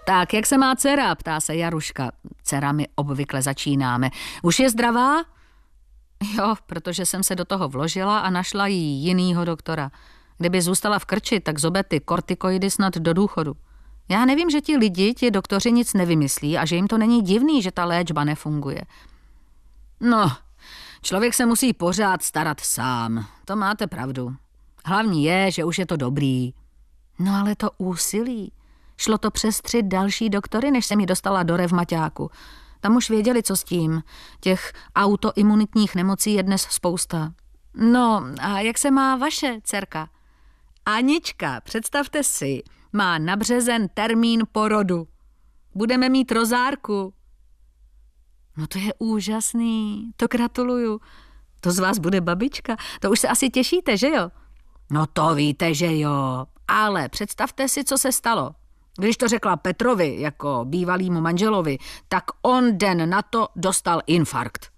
Tak, jak se má dcera, ptá se Jaruška. Dcerami obvykle začínáme. Už je zdravá? Jo, protože jsem se do toho vložila a našla jí jinýho doktora. Kdyby zůstala v krči, tak zobe ty kortikoidy snad do důchodu. Já nevím, že ti doktoři nic nevymyslí a že jim to není divný, že ta léčba nefunguje. No, člověk se musí pořád starat sám. To máte pravdu. Hlavní je, že už je to dobrý. No ale to úsilí. Šlo to přes 3 další doktory, než jsem ji dostala do revmaťáku. Tam už věděli, co s tím. Těch autoimunitních nemocí je dnes spousta. No, a jak se má vaše dcerka? Anička, představte si, má na březen termín porodu. Budeme mít rozárku. No to je úžasný, to gratuluju. To z vás bude babička, to už se asi těšíte, že jo? No to víte, že jo, ale představte si, co se stalo. Když to řekla Petrovi, jako bývalýmu manželovi, tak on den na to dostal infarkt.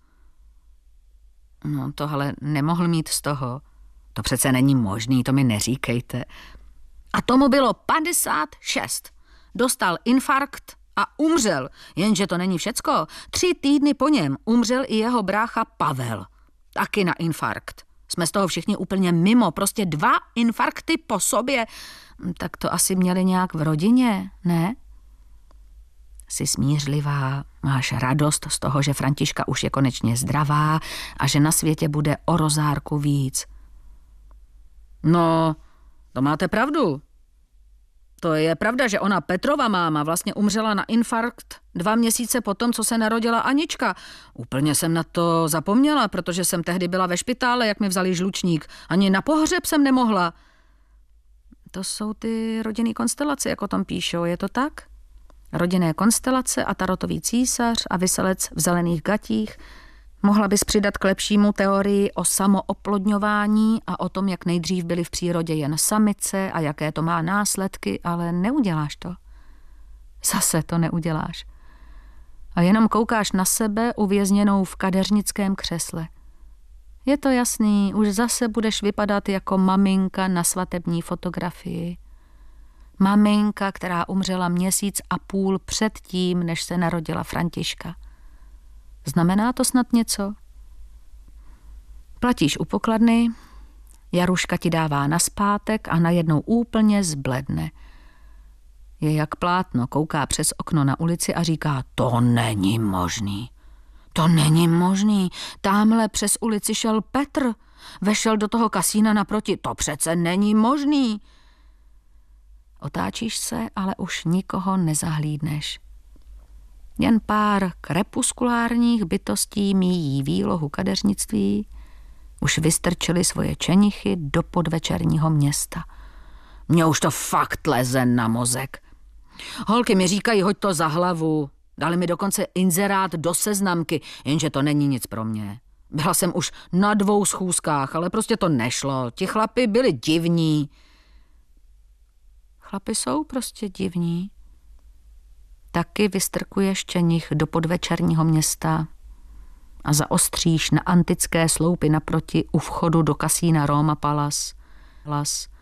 No tohle nemohl mít z toho. To přece není možný, to mi neříkejte. A tomu bylo 56. Dostal infarkt a umřel, jenže to není všecko. 3 týdny po něm umřel i jeho brácha Pavel. Taky na infarkt. Jsme z toho všichni úplně mimo, prostě 2 infarkty po sobě. Tak to asi měli nějak v rodině, ne? Jsi smířlivá, máš radost z toho, že Františka už je konečně zdravá a že na světě bude o rozárku víc. No, to máte pravdu. To je pravda, že ona Petrova máma vlastně umřela na infarkt 2 měsíce potom, co se narodila Anička. Úplně jsem na to zapomněla, protože jsem tehdy byla ve špitále, jak mi vzali žlučník. Ani na pohřeb jsem nemohla. To jsou ty rodinné konstelace, jak o tom píšou, je to tak? Rodinné konstelace a tarotový císař a viselec v zelených gatích. Mohla bys přidat k lepšímu teorii o samooplodňování a o tom, jak nejdřív byly v přírodě jen samice a jaké to má následky, ale neuděláš to. Zase to neuděláš. A jenom koukáš na sebe uvězněnou v kadeřnickém křesle. Je to jasný, už zase budeš vypadat jako maminka na svatební fotografii. Maminka, která umřela 1,5 měsíce před tím, než se narodila Františka. Znamená to snad něco? Platíš u pokladny, Jaruška ti dává naspátek a najednou úplně zbledne. Je jak plátno, kouká přes okno na ulici a říká, to není možný. To není možný. Támhle přes ulici šel Petr. Vešel do toho kasína naproti. To přece není možný. Otáčíš se, ale už nikoho nezahlídneš. Jen pár krepuskulárních bytostí míjí výlohu kadeřnictví. Už vystrčili svoje čenichy do podvečerního města. Mně už to fakt leze na mozek. Holky mi říkají, hoď to za hlavu. Dali mi dokonce inzerát do seznamky, jenže to není nic pro mě. Byla jsem už na 2 schůzkách, ale prostě to nešlo. Ti chlapi byli divní. Chlapi jsou prostě divní. Taky vystrkuješ čenich do podvečerního města a zaostříš na antické sloupy naproti u vchodu do kasína Roma Palace.